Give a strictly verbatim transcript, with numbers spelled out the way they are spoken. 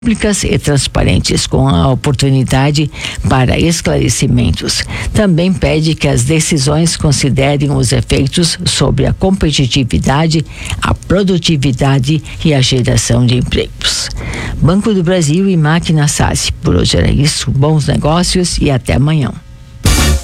públicas e transparentes, com a oportunidade para esclarecimentos. Também pede que as decisões considerem os efeitos sobre a competitividade, a produtividade e a geração de empregos. Banco do Brasil e Máquina S A S. Por hoje era isso. Bons negócios e até amanhã.